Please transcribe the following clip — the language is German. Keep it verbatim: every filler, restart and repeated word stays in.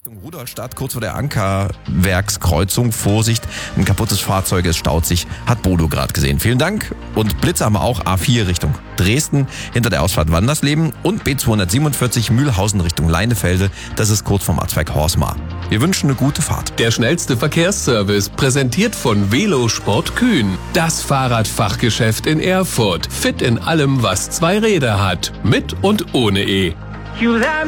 Richtung Rudolstadt, kurz vor der Ankerwerkskreuzung. Vorsicht, ein kaputtes Fahrzeug, es staut sich, hat Bodo gerade gesehen. Vielen Dank. Und Blitze haben wir auch, A vier Richtung Dresden, hinter der Ausfahrt Wandersleben und B zweihundertsiebenundvierzig Mühlhausen Richtung Leinefelde. Das ist kurz vom Arzweig Horsmar. Wir wünschen eine gute Fahrt. Der schnellste Verkehrsservice, präsentiert von Velosport Kühn. Das Fahrradfachgeschäft in Erfurt. Fit in allem, was zwei Räder hat. Mit und ohne E.